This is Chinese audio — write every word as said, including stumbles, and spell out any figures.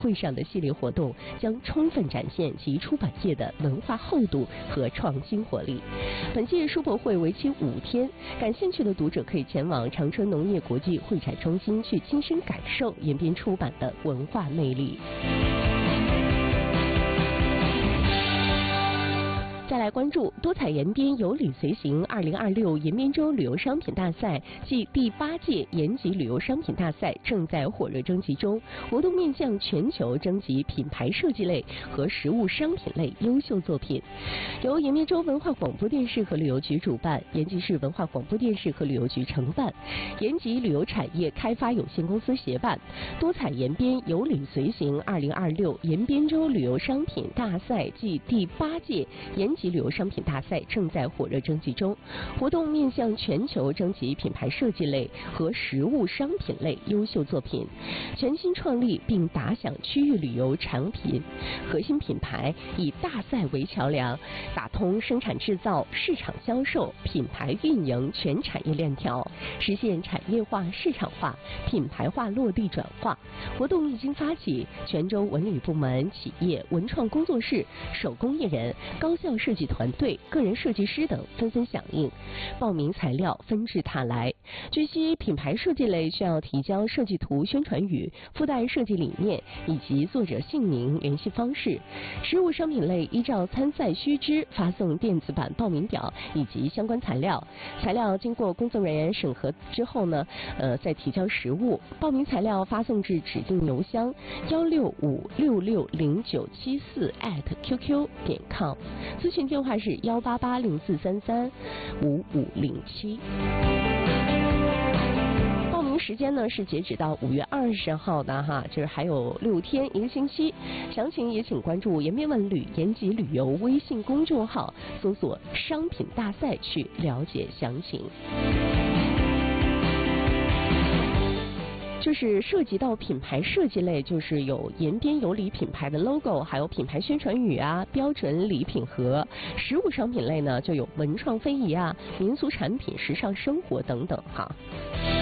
会上的系列活动将充分展现其出版业的文化厚度和创新活力。本届书博会为期五天，感兴趣的读者可以前往长春农业国际会展中心去亲身感受延边出版的文化魅力。再来关注多彩延边有旅随行二零二六延边州旅游商品大赛暨第八届延吉旅游商品大赛正在火热征集中，活动面向全球征集品牌设计类和实物商品类优秀作品，由延边州文化广播电视和旅游局主办，延吉市文化广播电视和旅游局承办，延吉旅游产业开发有限公司协办。多彩延边有旅随行二零二六延边州旅游商品大赛暨第八届延吉旅游商品大赛正在火热征集中，活动面向全球征集品牌设计类和实物商品类优秀作品，全新创立并打响区域旅游产品核心品牌，以大赛为桥梁，打通生产制造、市场销售、品牌运营全产业链条，实现产业化、市场化、品牌化落地转化。活动一经发起，泉州文旅部门、企业、文创工作室、手工艺人、高校设计团队、个人设计师等纷纷响应，报名材料纷至沓来。据悉，品牌设计类需要提交设计图、宣传语、附带设计理念以及作者姓名、联系方式；实物商品类依照参赛须知发送电子版报名表以及相关材料，材料经过工作人员审核之后呢，呃，再提交实物。报名材料发送至指定邮箱幺六五六六零九七四 at qq 点 com， 咨询电话是幺八八零四三三五五零七。报名时间呢是截止到五月二十号的哈，就是还有六天一个星期。详情也请关注延边文旅延吉旅游微信公众号，搜索商品大赛去了解详情。就是涉及到品牌设计类，就是有延边有礼品牌的 logo， 还有品牌宣传语啊、标准礼品盒；实物商品类呢，就有文创非遗啊、民俗产品、时尚生活等等哈。